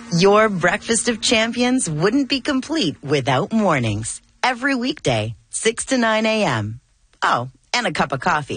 Your breakfast of champions wouldn't be complete without mornings. Every weekday, 6 to 9 a.m. Oh, and a cup of coffee.